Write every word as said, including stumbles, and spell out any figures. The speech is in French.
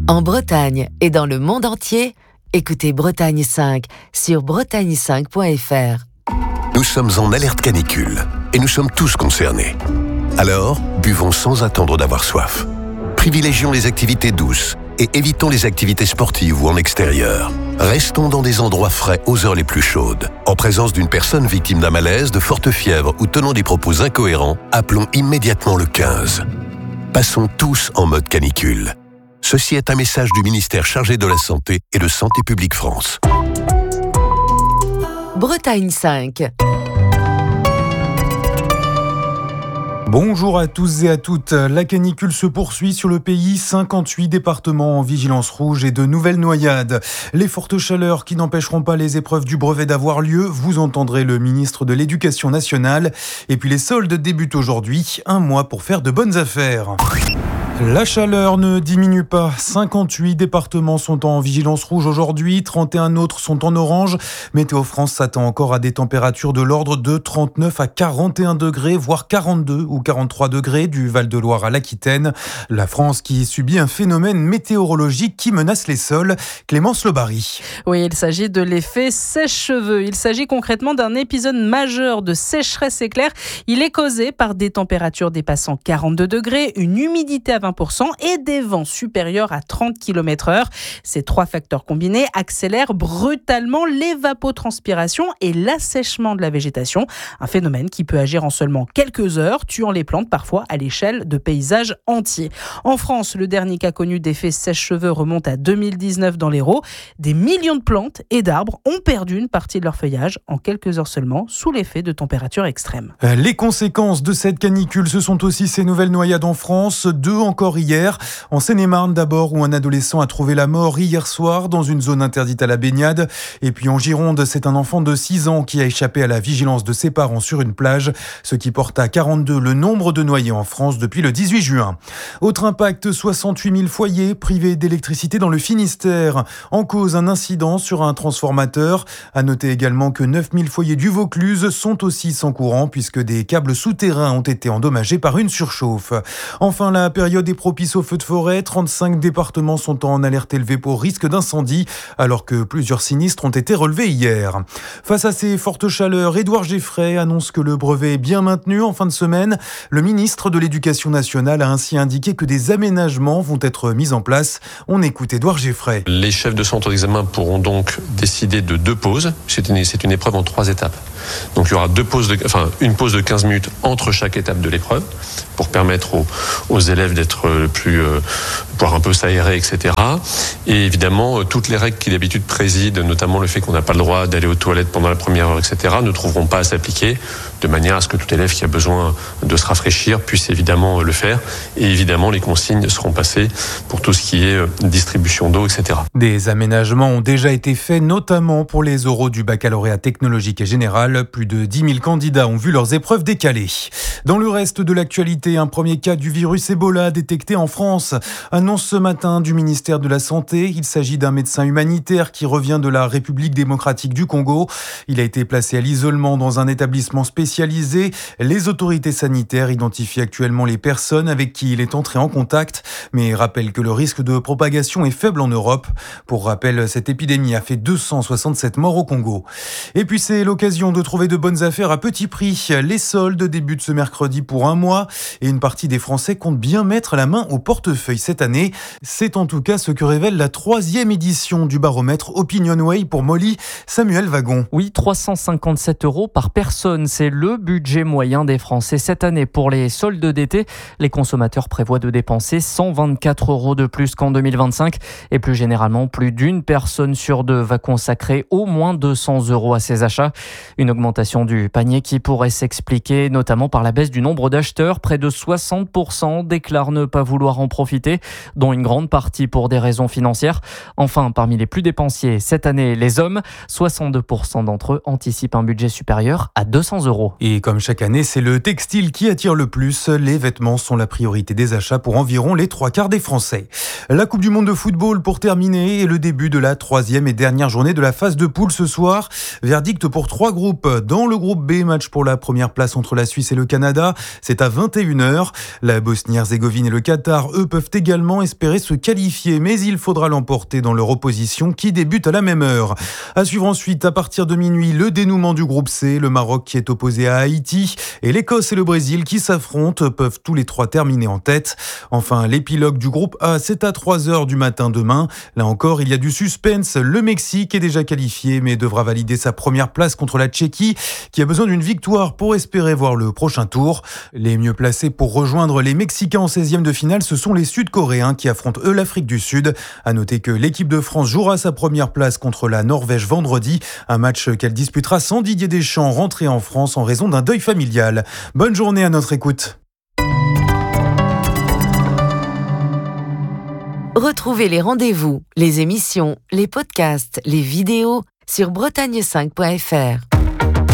En Bretagne et dans le monde entier, écoutez Bretagne cinq sur bretagne cinq point f r. Nous sommes en alerte canicule et nous sommes tous concernés. Alors, buvons sans attendre d'avoir soif. Privilégions les activités douces et évitons les activités sportives ou en extérieur. Restons dans des endroits frais aux heures les plus chaudes. En présence d'une personne victime d'un malaise, de forte fièvre ou tenant des propos incohérents, appelons immédiatement le quinze. Passons tous en mode canicule. Ceci est un message du ministère chargé de la Santé et de Santé publique France. Bretagne cinq. Bonjour à tous et à toutes. La canicule se poursuit sur le pays. cinquante-huit départements en vigilance rouge et de nouvelles noyades. Les fortes chaleurs qui n'empêcheront pas les épreuves du brevet d'avoir lieu. Vous entendrez le ministre de l'Éducation nationale. Et puis les soldes débutent aujourd'hui. Un mois pour faire de bonnes affaires. La chaleur ne diminue pas. cinquante-huit départements sont en vigilance rouge aujourd'hui, trente et un autres sont en orange. Météo France s'attend encore à des températures de l'ordre de trente-neuf à quarante et un degrés, voire quarante-deux ou quarante-trois degrés du Val-de-Loire à l'Aquitaine. La France qui subit un phénomène météorologique qui menace les sols. Clémence Lebary. Oui, il s'agit de l'effet sèche-cheveux. Il s'agit concrètement d'un épisode majeur de sécheresse éclair. Il est causé par des températures dépassant quarante-deux degrés, une humidité à vingt pour cent et des vents supérieurs à trente kilomètres heure. Ces trois facteurs combinés accélèrent brutalement l'évapotranspiration et l'assèchement de la végétation. Un phénomène qui peut agir en seulement quelques heures, tuant les plantes parfois à l'échelle de paysages entiers. En France, le dernier cas connu d'effet sèche-cheveux remonte à deux mille dix-neuf dans l'Hérault. Des millions de plantes et d'arbres ont perdu une partie de leur feuillage en quelques heures seulement, sous l'effet de températures extrêmes. Les conséquences de cette canicule, ce sont aussi ces nouvelles noyades en France. Deux encore hier. En Seine-et-Marne d'abord, où un adolescent a trouvé la mort hier soir dans une zone interdite à la baignade. Et puis en Gironde, c'est un enfant de six ans qui a échappé à la vigilance de ses parents sur une plage, ce qui porte à quarante-deux le nombre de noyés en France depuis le dix-huit juin. Autre impact, soixante-huit mille foyers privés d'électricité dans le Finistère. En cause, un incident sur un transformateur. À noter également que neuf mille foyers du Vaucluse sont aussi sans courant puisque des câbles souterrains ont été endommagés par une surchauffe. Enfin, la période est propice aux feux de forêt. trente-cinq départements sont en alerte élevée pour risque d'incendie, alors que plusieurs sinistres ont été relevés hier. Face à ces fortes chaleurs, Édouard Geffray annonce que le brevet est bien maintenu en fin de semaine. Le ministre de l'Éducation nationale a ainsi indiqué que des aménagements vont être mis en place. On écoute Édouard Geffray. Les chefs de centre d'examen pourront donc décider de deux pauses. C'est une, c'est une épreuve en trois étapes. Donc il y aura deux pauses de, enfin, une pause de quinze minutes entre chaque étape de l'épreuve pour permettre aux, aux élèves d'être le plus, euh, pouvoir un peu s'aérer, et cetera. Et évidemment, toutes les règles qui d'habitude président, notamment le fait qu'on n'a pas le droit d'aller aux toilettes pendant la première heure, et cetera, ne trouveront pas à s'appliquer, de manière à ce que tout élève qui a besoin de se rafraîchir puisse évidemment le faire. Et évidemment, les consignes seront passées pour tout ce qui est distribution d'eau, et cetera. Des aménagements ont déjà été faits, notamment pour les oraux du baccalauréat technologique et général. Plus de dix mille candidats ont vu leurs épreuves décalées. Dans le reste de l'actualité, un premier cas du virus Ebola détecté en France. Annonce ce matin du ministère de la Santé. Il s'agit d'un médecin humanitaire qui revient de la République démocratique du Congo. Il a été placé à l'isolement dans un établissement spécialisé. Les autorités sanitaires identifient actuellement les personnes avec qui il est entré en contact, mais rappellent que le risque de propagation est faible en Europe. Pour rappel, cette épidémie a fait deux cent soixante-sept morts au Congo. Et puis c'est l'occasion de trouver de bonnes affaires à petit prix. Les soldes débutent ce mercredi pour un mois et une partie des Français compte bien mettre la main au portefeuille cette année. C'est en tout cas ce que révèle la troisième édition du baromètre OpinionWay pour Molly. Samuel Wagon. Oui, trois cent cinquante-sept euros par personne. C'est le budget moyen des Français cette année. Pour les soldes d'été, les consommateurs prévoient de dépenser cent vingt-quatre euros de plus qu'en deux mille vingt-cinq. Et plus généralement, plus d'une personne sur deux va consacrer au moins deux cents euros à ses achats. Une augmentation du panier qui pourrait s'expliquer notamment par la baisse du nombre d'acheteurs. Près de soixante pour cent déclarent ne pas vouloir en profiter, dont une grande partie pour des raisons financières. Enfin, parmi les plus dépensiers cette année, les hommes, soixante-deux pour cent d'entre eux anticipent un budget supérieur à deux cents euros. Et comme chaque année, c'est le textile qui attire le plus. Les vêtements sont la priorité des achats pour environ les trois quarts des Français. La Coupe du Monde de football pour terminer et le début de la troisième et dernière journée de la phase de poule ce soir. Verdict pour trois groupes. Dans le groupe B, match pour la première place entre la Suisse et le Canada. C'est à vingt et une heures. La Bosnie-Herzégovine et le Qatar, eux, peuvent également espérer se qualifier, mais il faudra l'emporter dans leur opposition qui débute à la même heure. À suivre ensuite, à partir de minuit, le dénouement du groupe C. Le Maroc qui est opposé à Haïti et l'Écosse et le Brésil qui s'affrontent peuvent tous les trois terminer en tête. Enfin, l'épilogue du groupe A, c'est à trois heures du matin demain. Là encore, il y a du suspense. Le Mexique est déjà qualifié, mais devra valider sa première place contre la Tchéquie, qui a besoin d'une victoire pour espérer voir le prochain tour. Les mieux placés pour rejoindre les Mexicains en seizième de finale, ce sont les Sud-Coréens qui affrontent eux l'Afrique du Sud. À noter que l'équipe de France jouera sa première place contre la Norvège vendredi, un match qu'elle disputera sans Didier Deschamps, rentré en France en raison d'un deuil familial. Bonne journée à notre écoute. Retrouvez les rendez-vous, les émissions, les podcasts, les vidéos sur bretagne cinq point f r.